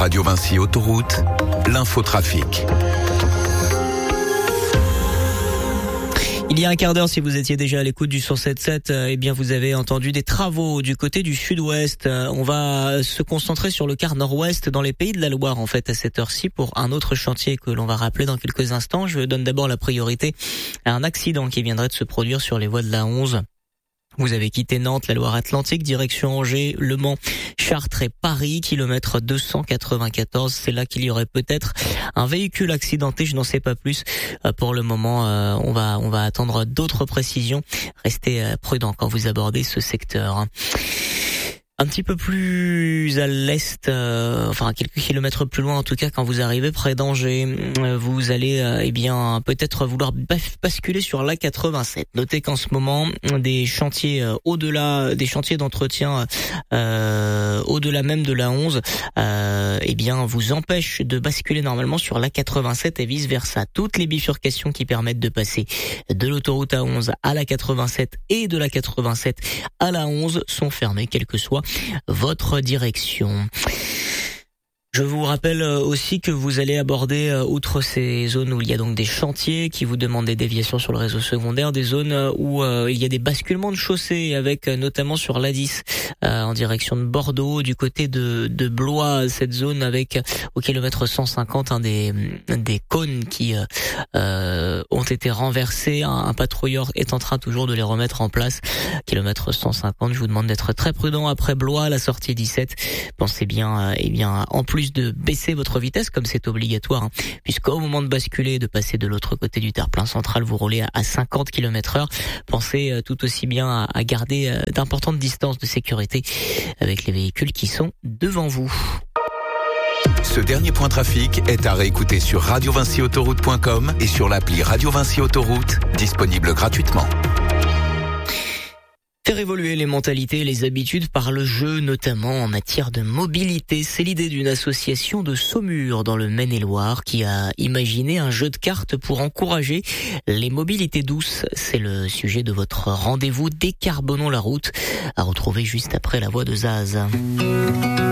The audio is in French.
Radio Vinci Autoroute, l'infotrafic. Il y a un quart d'heure, si vous étiez déjà à l'écoute du 107.7, eh bien vous avez entendu des travaux du côté du sud-ouest. On va se concentrer sur le quart nord-ouest dans les Pays de la Loire en fait à cette heure-ci pour un autre chantier que l'on va rappeler dans quelques instants. Je donne d'abord la priorité à un accident qui viendrait de se produire sur les voies de la 11. Vous avez quitté Nantes, la Loire-Atlantique, direction Angers, Le Mans, Chartres et Paris, kilomètre 294. C'est là qu'il y aurait peut-être un véhicule accidenté, je n'en sais pas plus. Pour le moment, on va attendre d'autres précisions. Restez prudents quand vous abordez ce secteur. Un petit peu plus à l'est, enfin quelques kilomètres plus loin en tout cas, quand vous arrivez près d'Angers, vous allez peut-être vouloir basculer sur la 87. Notez qu'en ce moment, des chantiers au-delà des chantiers d'entretien, au-delà même de la 11, vous empêchent de basculer normalement sur la 87 et vice versa. Toutes les bifurcations qui permettent de passer de l'autoroute A11 à la 87 et de la 87 à la 11 sont fermées, quelle que soit votre direction. Je vous rappelle aussi que vous allez aborder, outre ces zones où il y a donc des chantiers qui vous demandent des déviations sur le réseau secondaire, des zones où il y a des basculements de chaussée avec notamment sur l'A10 en direction de Bordeaux, du côté de Blois, cette zone avec au kilomètre 150 des cônes qui ont été renversés. Un patrouilleur est en train toujours de les remettre en place. Kilomètre 150, je vous demande d'être très prudent après Blois, la sortie 17. Pensez bien, en plus de baisser votre vitesse comme c'est obligatoire, puisqu'au moment de basculer, de passer de l'autre côté du terre-plein central, vous roulez à 50 km/h. Pensez tout aussi bien à garder d'importantes distances de sécurité avec les véhicules qui sont devant vous. Ce dernier point trafic est à réécouter sur radiovinciautoroute.com et sur l'appli Radio Vinci Autoroute, disponible gratuitement. Faire évoluer les mentalités et les habitudes par le jeu, notamment en matière de mobilité. C'est l'idée d'une association de Saumur dans le Maine-et-Loire qui a imaginé un jeu de cartes pour encourager les mobilités douces. C'est le sujet de votre rendez-vous Décarbonons la route, à retrouver juste après la voix de Zaz.